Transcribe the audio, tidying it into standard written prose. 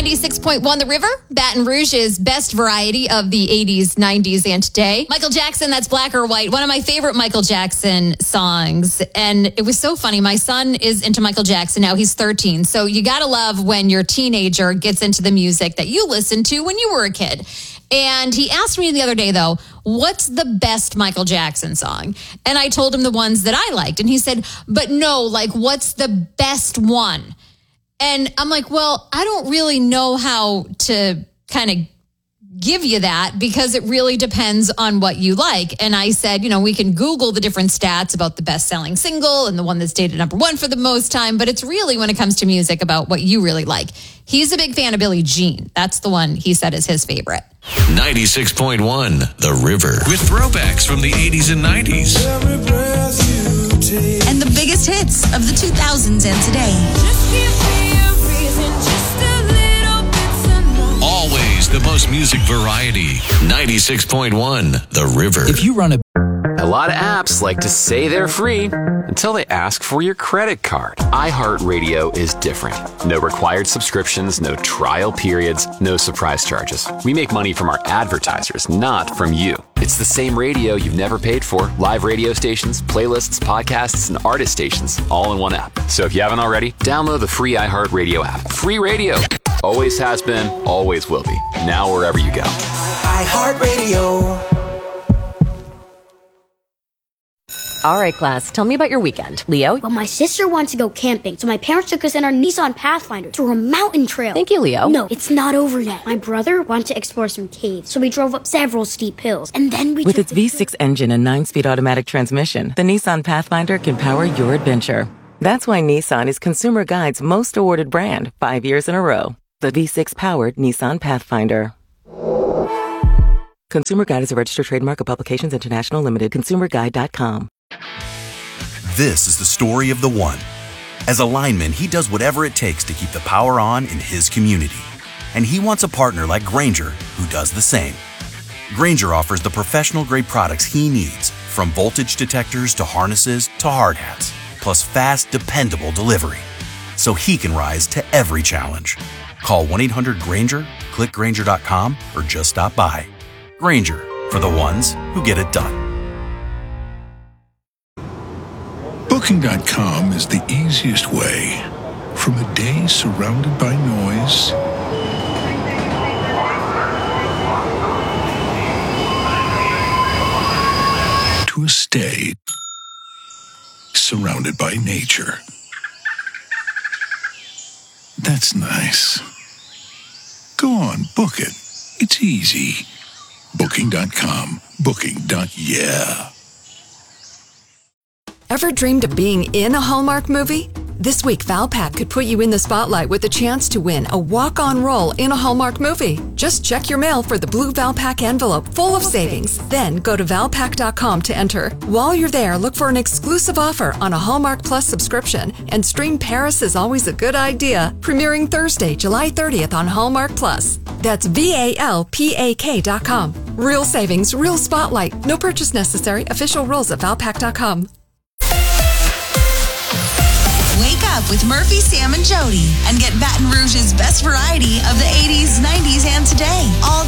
96.1 The River, Baton Rouge's best variety of the 80s, 90s, and today. Michael Jackson, that's Black or White, one of my favorite Michael Jackson songs. And it was so funny. My son is into Michael Jackson now. He's 13. So you got to love when your teenager gets into the music that you listened to when you were a kid. And he asked me the other day, though, what's the best Michael Jackson song? And I told him the ones that I liked. And he said, but no, like, what's the best one? And I'm like, well, I don't really know how to kind of give you that because it really depends on what you like. And I said, we can Google the different stats about the best-selling single and the one that's dated number one for the most time, but it's really, when it comes to music, about what you really like. He's a big fan of Billie Jean. That's the one he said is his favorite. 96.1 The River, with throwbacks from the 80s and 90s. And the biggest hits of the 2000s and today. Always the most music variety. 96.1 The River. If you run A lot of apps like to say they're free until they ask for your credit card. iHeartRadio is different. No required subscriptions, no trial periods, no surprise charges. We make money from our advertisers, not from you. It's the same radio you've never paid for. Live radio stations, playlists, podcasts, and artist stations, all in one app. So if you haven't already, download the free iHeartRadio app. Free radio. Always has been, always will be. Now wherever you go. iHeartRadio. All right, class, tell me about your weekend. Leo? Well, my sister wants to go camping, so my parents took us in our Nissan Pathfinder through a mountain trail. Thank you, Leo. No, it's not over yet. My brother wanted to explore some caves, so we drove up several steep hills, and then we With its V6 engine and 9-speed automatic transmission, the Nissan Pathfinder can power your adventure. That's why Nissan is Consumer Guide's most awarded brand 5 years in a row. The V6-powered Nissan Pathfinder. Consumer Guide is a registered trademark of Publications International Limited. ConsumerGuide.com. This is the story of the one. As a lineman, he does whatever it takes to keep the power on in his community. And he wants a partner like Grainger who does the same. Grainger offers the professional-grade products he needs, from voltage detectors to harnesses to hard hats, plus fast, dependable delivery, so he can rise to every challenge. Call 1-800-GRAINGER, click Grainger.com, or just stop by. Grainger, for the ones who get it done. Booking.com is the easiest way. From a day surrounded by noise to a stay surrounded by nature. That's nice. Go on, book it. It's easy. Booking.com. Booking.yeah. Ever dreamed of being in a Hallmark movie? This week, Valpak could put you in the spotlight with a chance to win a walk-on role in a Hallmark movie. Just check your mail for the blue Valpak envelope full of savings. Then go to Valpak.com to enter. While you're there, look for an exclusive offer on a Hallmark Plus subscription and stream Paris is Always a Good Idea, premiering Thursday, July 30th on Hallmark Plus. That's VALPAK.com. Real savings, real spotlight. No purchase necessary. Official rules at Valpak.com. Wake up with Murphy, Sam, and Jody and get Baton Rouge's best variety of the 80s, 90s, and today. All